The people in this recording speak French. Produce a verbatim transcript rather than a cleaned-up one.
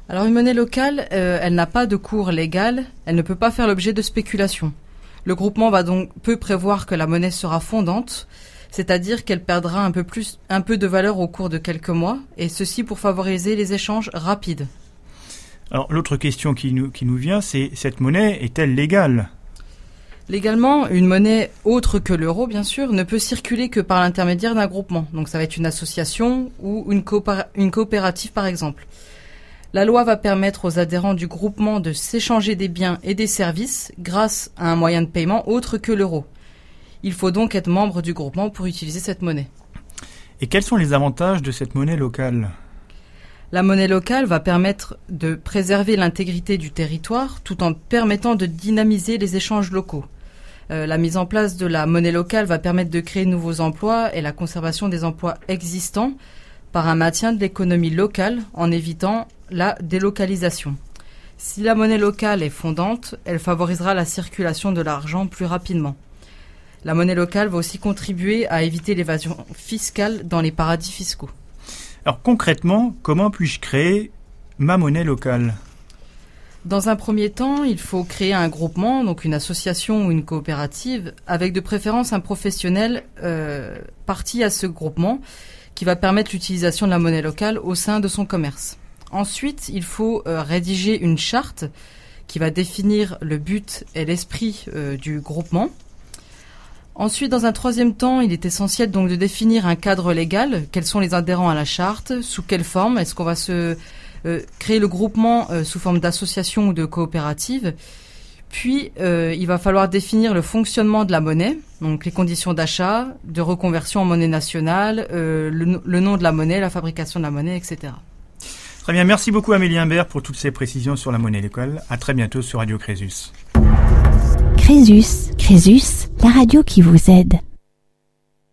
Alors une monnaie locale, euh, elle n'a pas de cours légal, elle ne peut pas faire l'objet de spéculation. Le groupement va donc peut prévoir que la monnaie sera fondante, c'est-à-dire qu'elle perdra un peu plus, un peu de valeur au cours de quelques mois, et ceci pour favoriser les échanges rapides. Alors l'autre question qui nous, qui nous vient, c'est cette monnaie est-elle légale ? Légalement, une monnaie autre que l'euro, bien sûr, ne peut circuler que par l'intermédiaire d'un groupement. Donc ça va être une association ou une, coopéra- une coopérative par exemple. La loi va permettre aux adhérents du groupement de s'échanger des biens et des services grâce à un moyen de paiement autre que l'euro. Il faut donc être membre du groupement pour utiliser cette monnaie. Et quels sont les avantages de cette monnaie locale ? La monnaie locale va permettre de préserver l'intégrité du territoire tout en permettant de dynamiser les échanges locaux. Euh, la mise en place de la monnaie locale va permettre de créer de nouveaux emplois et la conservation des emplois existants par un maintien de l'économie locale en évitant la délocalisation. Si la monnaie locale est fondante, elle favorisera la circulation de l'argent plus rapidement. La monnaie locale va aussi contribuer à éviter l'évasion fiscale dans les paradis fiscaux. Alors concrètement, comment puis-je créer ma monnaie locale ? Dans un premier temps, il faut créer un groupement, donc une association ou une coopérative, avec de préférence un professionnel euh, parti à ce groupement qui va permettre l'utilisation de la monnaie locale au sein de son commerce. Ensuite, il faut euh, rédiger une charte qui va définir le but et l'esprit euh, du groupement. Ensuite, dans un troisième temps, il est essentiel donc de définir un cadre légal. Quels sont les adhérents à la charte ? Sous quelle forme ? Est-ce qu'on va se euh, créer le groupement euh, sous forme d'association ou de coopérative ? Puis, euh, il va falloir définir le fonctionnement de la monnaie, donc les conditions d'achat, de reconversion en monnaie nationale, euh, le, le nom de la monnaie, la fabrication de la monnaie, et cetera. Très bien, merci beaucoup Amélie Imbert pour toutes ces précisions sur la monnaie locale. À très bientôt sur Radio Crésus. Crésus, Crésus, la radio qui vous aide.